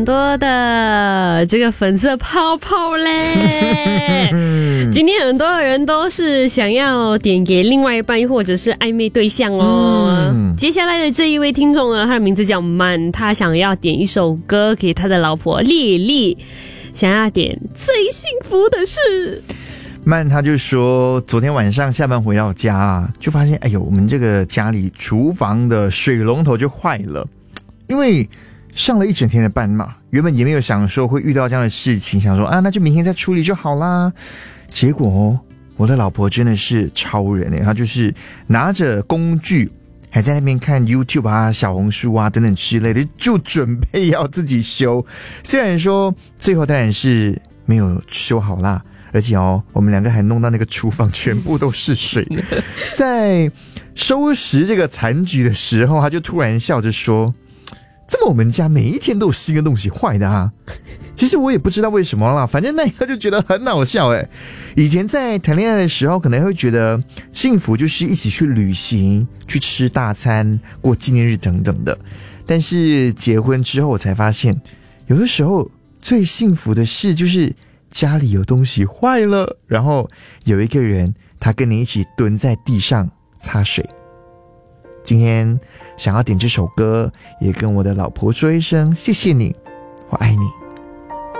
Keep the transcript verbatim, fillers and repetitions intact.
多的这个粉色泡泡嘞。今天很多人都是想要点给另外一半或者是暧昧对象哦。嗯、接下来的这一位听众呢，他的名字叫曼，他想要点一首歌给他的老婆丽丽，想要点最幸福的事。 曼他就说，昨天晚上下班回到家啊，就发现哎呦，我们这个家里厨房的水龙头就坏了，因为上了一整天的班嘛，原本也没有想说会遇到这样的事情，想说啊，那就明天再处理就好啦。结果哦，我的老婆真的是超人耶，她就是拿着工具，还在那边看 YouTube 啊、小红书啊等等之类的，就准备要自己修。虽然说最后当然是没有修好啦。而且哦，我们两个还弄到那个厨房全部都是水。在收拾这个残局的时候，他就突然笑着说：“怎么我们家每一天都有新的东西坏的啊？”其实我也不知道为什么啦，反正那一刻就觉得很好笑哎。以前在谈恋爱的时候，可能会觉得幸福就是一起去旅行、去吃大餐、过纪念日等等的。但是结婚之后，我才发现，有的时候最幸福的事就是家里有东西坏了，然后有一个人他跟你一起蹲在地上擦水。今天想要点这首歌，也跟我的老婆说一声谢谢你，我爱你。